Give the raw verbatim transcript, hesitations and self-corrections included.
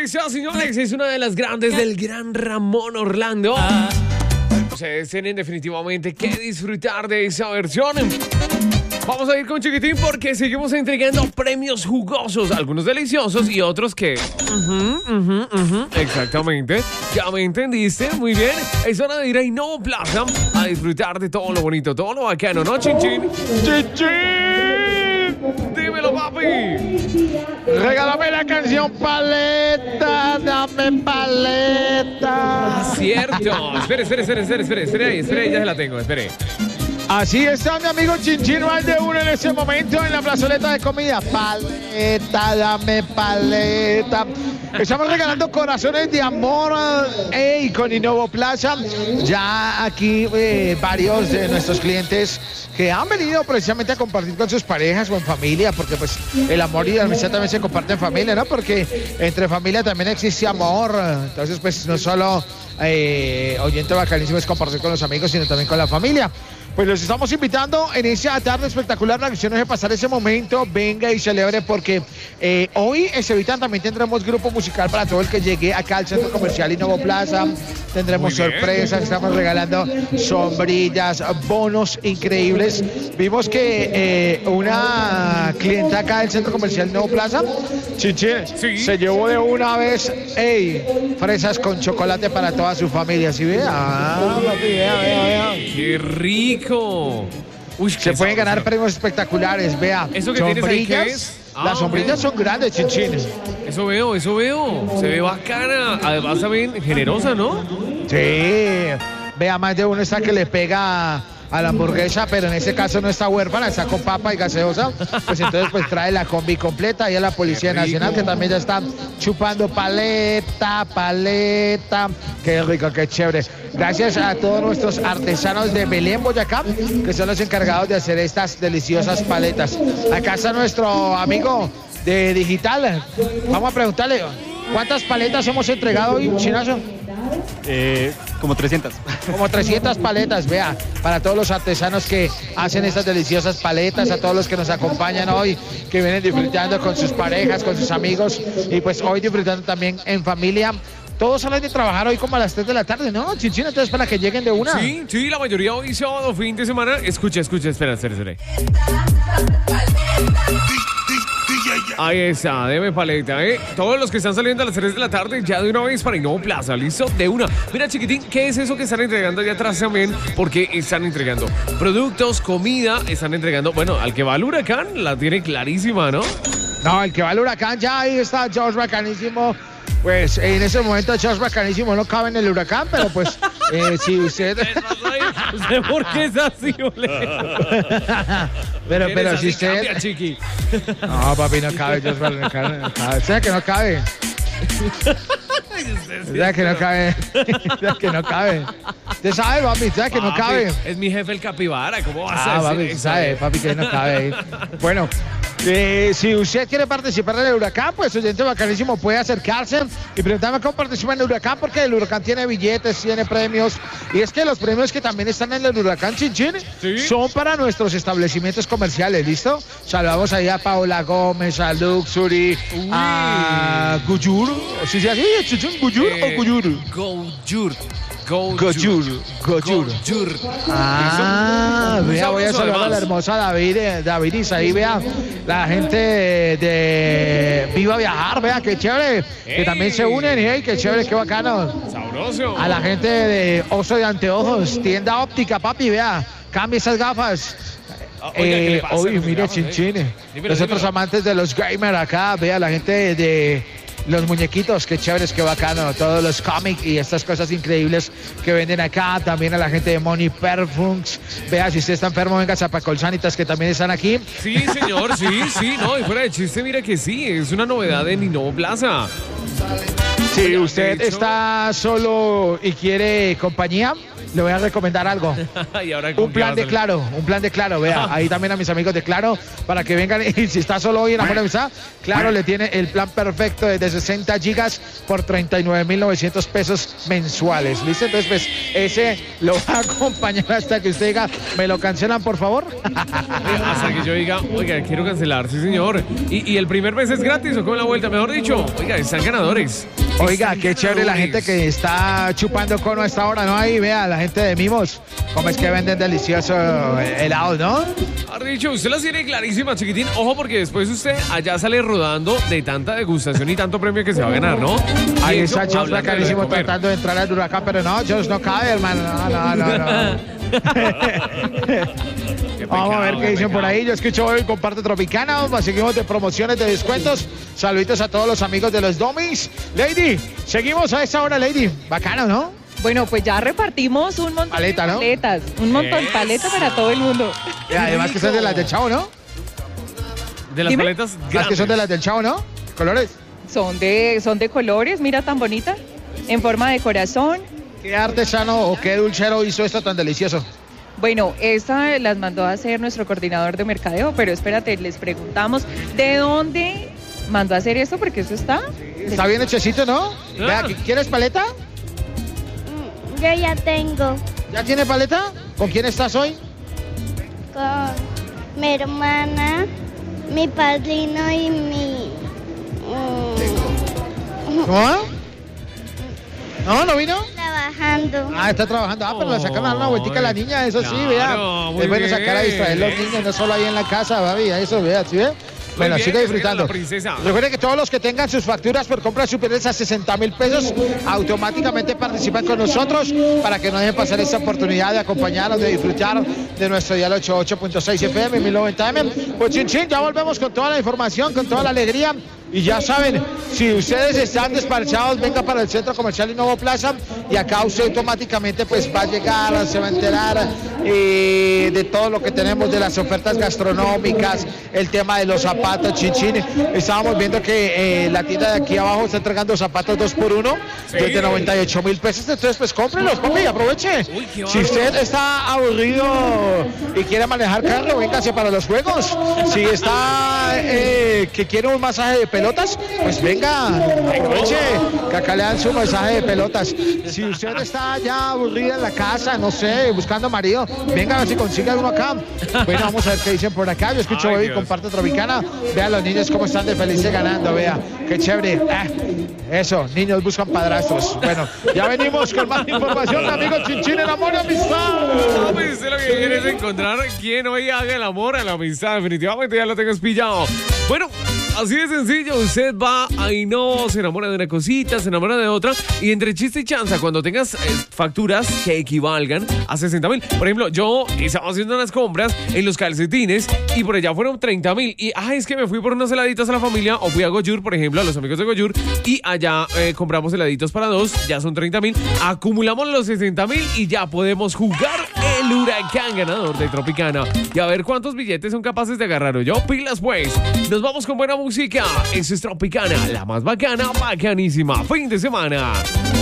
Alicia, señores, es una de las grandes del gran Ramón Orlando. Ustedes tienen definitivamente que disfrutar de esa versión. Vamos a ir con Chiquitín porque seguimos entregando premios jugosos, algunos deliciosos y otros que... Uh-huh, uh-huh, uh-huh. Exactamente, ya me entendiste, muy bien. Es hora de ir a Innova Plaza a disfrutar de todo lo bonito, todo lo bacano, ¿no, Chinchín? ¡Chinchín! Dímelo, papi. Regálame la canción Paleta, dame paleta. Ah, cierto. Espere, espere, espere, espere, espere, espere ahí, espere ahí, ya se la tengo, espere. Así está mi amigo Chinchino al de uno en ese momento en la plazoleta de comida. Paleta, dame paleta. Estamos regalando corazones de amor ey, con Innova Plaza. Ya aquí eh, varios de nuestros clientes que han venido precisamente a compartir con sus parejas o en familia, porque pues el amor y la amistad también se comparte en familia, ¿no? Porque entre familia también existe amor. Entonces pues no solo eh, oyente bacanísimo es compartir con los amigos, sino también con la familia. Pues los estamos invitando en esa tarde espectacular, la acción es de pasar ese momento, venga y celebre porque eh, hoy en Sevita también tendremos grupo musical para todo el que llegue acá al Centro Comercial Innova Plaza, tendremos sorpresas, estamos regalando sombrillas, bonos increíbles. Vimos que eh, una clienta acá del Centro Comercial Innova Plaza, Chichi, sí. se llevó de una vez, ey, fresas con chocolate para toda su familia, ¿sí ve? Ah, papi, vea, vea, vea. ¡Qué rico! Uy, se pueden ganar premios espectaculares, vea. ¿Eso que tienes ahí qué es? Ah, las sombrillas okay. son grandes, Chinchines. Eso veo, eso veo. Se ve bacana. Además también generosa, ¿no? Sí. Vea, más de uno está que le pega a la hamburguesa, pero en ese caso no está huérfana, está con papa y gaseosa. Pues entonces pues trae la combi completa y a la Policía Nacional que también ya está chupando paleta, paleta. Qué rico, qué chévere. Gracias a todos nuestros artesanos de Belén, Boyacá, que son los encargados de hacer estas deliciosas paletas. Acá está nuestro amigo de Digital. Vamos a preguntarle, ¿cuántas paletas hemos entregado hoy, Chinazo? Eh, como trescientas. Como trescientas paletas, vea, para todos los artesanos que hacen estas deliciosas paletas, a todos los que nos acompañan hoy, que vienen disfrutando con sus parejas, con sus amigos, y pues hoy disfrutando también en familia. Todos salen de trabajar hoy como a las tres de la tarde, ¿no, Chinchín? Entonces para que lleguen de una. Sí, sí, la mayoría hoy sábado, fin de semana. Escucha, escucha, espera, espera, espera. Ahí está, deme paleta, ¿eh? Todos los que están saliendo a las tres de la tarde, ya de una vez para Innova Plaza, ¿listo? De una. Mira, Chiquitín, ¿qué es eso que están entregando allá atrás también? Porque están entregando productos, comida, están entregando... Bueno, al que va al Huracán, la tiene clarísima, ¿no? No, el que va al Huracán, ya ahí está George Bacanísimo. Pues en ese momento George Bacanísimo no cabe en el Huracán, pero pues eh, si usted... No sé por qué es así, Pero, pero si usted... Cambia, chiqui. No, papi, no cabe George Bacanísimo. No cabe. O sea que no cabe. O sea que no cabe. O sea que no cabe. Usted sabe, papi, o sea que no cabe. Es mi jefe el capibara, ¿cómo vas ah, a decir papi, eso? sabe, papi, que no cabe. Bueno, eh, si usted quiere participar en el Huracán, pues oyente bacanísimo puede acercarse y preguntarme cómo participa en el Huracán, porque el Huracán tiene billetes, tiene premios, y es que los premios que también están en el Huracán, Chinchín, ¿sí? son para nuestros establecimientos comerciales, ¿listo? Saludamos ahí a Paola Gómez, a Luxury, Uy. a Guyur, ¿sí se hace Chinchín? ¿Guyur eh, o Guyur? Guyur. Gojur, Gojur. Ah, vea, voy a saludar a la hermosa David, David Isaí, vea, la gente de, de Viva Viajar, vea, qué chévere, hey. que también se unen, hey, qué chévere, qué bacano. Sabroso. A la gente de Oso de Anteojos, tienda óptica, papi, vea, cambie esas gafas. Oiga, ¿qué le pasa? Hoy, mire, Chinchín, nosotros amantes de los gamers acá, vea, la gente de... de los muñequitos, qué chéveres, qué bacano, todos los cómics y estas cosas increíbles que venden acá, también a la gente de Money Perfumes, vea, si usted está enfermo, venga a Zapacol Sanitas, que también están aquí. Sí, señor, sí, sí, no, y fuera de chiste, mira que sí, es una novedad en Innova Plaza. Si usted está solo y quiere compañía, le voy a recomendar algo. Y ahora, ¿con Un qué plan vas de a- Claro, un plan de Claro, vea, ahí también a mis amigos de Claro, para que vengan y si está solo hoy en Amor y Amistad, Claro le tiene el plan perfecto de sesenta gigas por treinta y nueve mil novecientos pesos mensuales, ¿listo? Entonces, pues, ese lo va a acompañar hasta que usted diga, ¿me lo cancelan, por favor? Hasta que yo diga, oiga, quiero cancelar, sí señor. ¿Y, y el primer mes es gratis o con la vuelta? Mejor dicho, oiga, están ganadores. Oiga, Están qué chévere la gente ganadores. que está chupando cono a esta hora, ¿no? Ahí, vea, la gente de Mimos, como es que venden delicioso helado, ¿no? Mejor dicho, usted las tiene clarísimas, chiquitín. Ojo, porque después usted allá sale rodando de tanta degustación y tanto premio que se va a ganar, ¿no? Ahí Y eso, está Jones hablando de bacanísimo comer. tratando de entrar al huracán, pero no, Jones no cabe, hermano. No, no, no, no. Qué Vamos a ver pecado, qué dicen pecado. por ahí. Yo escucho hoy Comparte Tropicana. Seguimos de promociones, de descuentos. Saluditos a todos los amigos de los Domis. Lady, seguimos a esta hora, Lady. Bacano, ¿no? Bueno, pues ya repartimos un montón Paleta, de ¿no? paletas. Un montón de Eso. paletas para todo el mundo. Y además que son de las del Chavo, ¿no? De las Dime. paletas Las grandes. que son de las del Chavo, ¿no? Colores. Son de, son de colores, mira tan bonita. En forma de corazón. ¿Qué artesano o qué dulcero hizo esto tan delicioso? Bueno, esta las mandó a hacer nuestro coordinador de mercadeo, pero espérate, les preguntamos de dónde mandó a hacer esto, porque eso está. Está bien hechecito, ¿no? Vea, ¿quieres paleta? Yo ya tengo ¿Ya tiene paleta? ¿Con quién estás hoy? con mi hermana, mi padrino y mi... mm, ¿No? ¿No? ¿No vino? trabajando. Ah, está trabajando. Ah, pero la sacaron a dar una vueltica a la niña, eso sí, vea. Claro, muy Es bueno sacar a bien. distraer los niños, no solo ahí en la casa, baby, eso, vea, ¿sí ve? Bueno, bien, sigue que se disfrutando. quede la princesa. Recuerden que todos los que tengan sus facturas por compras superiores a sesenta mil pesos automáticamente participan con nosotros para que no dejen pasar esta oportunidad de acompañarnos, de disfrutar de nuestro dial ochenta y ocho punto seis F M, mil noventa M. Pues chin chin, ya volvemos con toda la información, con toda la alegría. Y ya saben, si ustedes están despachados, venga para el Centro Comercial Innovo Plaza y acá usted automáticamente pues va a llegar, se va a enterar eh, de todo lo que tenemos, de las ofertas gastronómicas, el tema de los zapatos, chinchín. Estábamos viendo que eh, la tienda de aquí abajo está entregando zapatos dos por uno desde noventa y ocho mil pesos, entonces pues cómprelos, papi, aproveche. Uy, qué Si usted está aburrido y quiere manejar carro, véngase para los juegos. Si está eh, que quiere un masaje de pelotas, pues venga, aproveche, que acá le dan su masaje de pelotas. Si usted está ya aburrida en la casa, no sé, buscando marido, venga a ver si consigue uno acá. Bueno, vamos a ver qué dicen por acá. Yo escucho Ay, hoy, Dios. Comparte Tropicana. Vean los niños cómo están de felices ganando, vea, qué chévere. Ah, eso, niños buscan padrastros. Bueno, ya venimos con más información, amigos Chinchín, en Amor y Amistad. Ah, pues usted lo que quiere es encontrar quien hoy haga el amor a la amistad. Definitivamente ya lo tengo pillado. Bueno, así de sencillo. Usted va ahí, no, se enamora de una cosita, se enamora de otra. Y entre chiste y chanza, cuando tengas eh, facturas que equivalgan a sesenta mil. Por ejemplo, yo estaba haciendo unas compras en los calcetines y por allá fueron treinta mil. Y, ay, es que me fui por unos heladitos a la familia o fui a Goyur, por ejemplo, a los amigos de Goyur. Y allá eh, compramos heladitos para dos, ya son treinta mil. Acumulamos los sesenta mil y ya podemos jugar el huracán ganador de Tropicana. Y a ver cuántos billetes son capaces de agarrar. ¿O yo? Pilas pues. Nos vamos con buena música. Eso es Tropicana, la más bacana, bacanísima. Fin de semana.